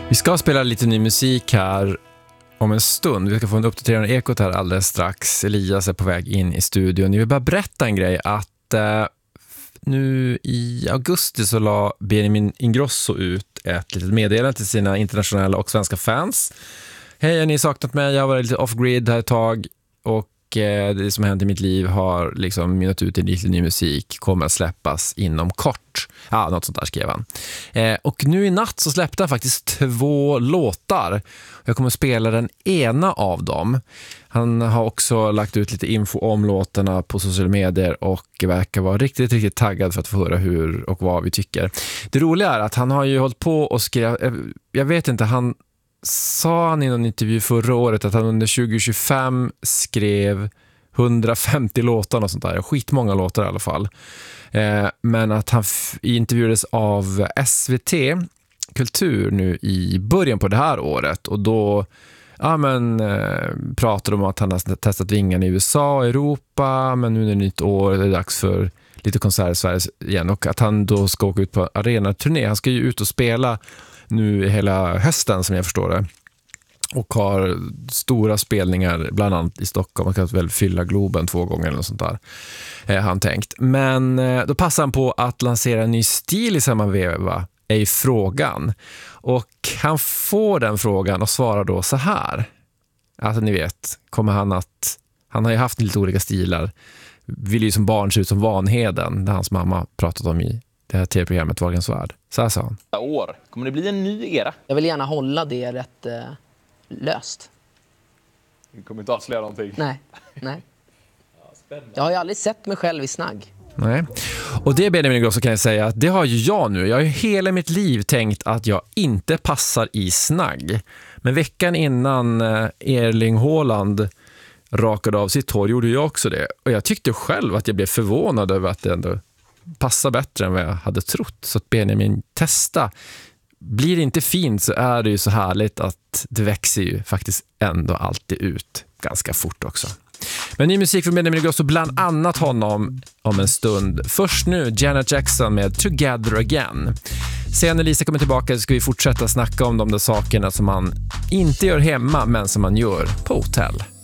Vi ska spela lite ny musik här om en stund. Vi ska få en uppdaterande Ekot här alldeles strax. Elias är på väg in i studion. Jag vill bara berätta en grej att nu i augusti så la Benjamin Ingrosso ut ett litet meddelande till sina internationella och svenska fans. Hej, har ni saknat mig? Jag har varit lite off-grid här ett tag och det som hänt i mitt liv har liksom mynnat ut i lite ny musik, kommer att släppas inom kort. Ja, något sånt där skrev han. Och nu i natt så släppte han faktiskt 2 låtar. Jag kommer att spela den ena av dem. Han har också lagt ut lite info om låtarna på sociala medier och verkar vara riktigt, riktigt taggad för att få höra hur och vad vi tycker. Det roliga är att han har ju hållit på och jag vet inte, han sa han i någon intervju förra året att han under 2025 skrev 150 låtar och sånt där. Skitmånga låtar i alla fall. Men att han intervjuades av SVT Kultur nu i början på det här året och då pratade de om att han har testat vingarna i USA och Europa, men nu är det nytt år, det är dags för lite konserter i Sverige igen och att han då ska åka ut på arenaturné. Han ska ju ut och spela nu hela hösten som jag förstår det och har stora spelningar bland annat i Stockholm. Man kan väl fylla Globen 2 gånger eller något sånt där har han tänkt. Men då passar han på att lansera en ny stil i samma veva är ju frågan. Och han får den frågan och svarar då så här. Alltså ni vet, han har ju haft lite olika stilar. Vill ju som barn se ut som Vanheden, det hans mamma pratat om i det här tv-programmet Wahlgrens värld. Så här sa han. År. Kommer det bli en ny era? Jag vill gärna hålla det rätt löst. Du kommer inte avslöja någonting. Nej. Jag har ju aldrig sett mig själv i snagg. Nej. Och det Benjamin Ingrosso kan jag säga att det har ju jag nu. Jag har ju hela mitt liv tänkt att jag inte passar i snagg. Men veckan innan Erling Haaland rakade av sitt hår gjorde jag också det. Och jag tyckte själv att jag blev förvånad över att det ändå passar bättre än vad jag hade trott. Så att Benjamin, testa. Blir det inte fint så är det ju så härligt att det växer ju faktiskt ändå alltid ut ganska fort också. Men ny musik från Benjamin Ingrosso, bland annat honom om en stund. Först nu Janet Jackson med Together Again. Sen när Lisa kommer tillbaka så ska vi fortsätta snacka om de där sakerna som man inte gör hemma men som man gör på hotell.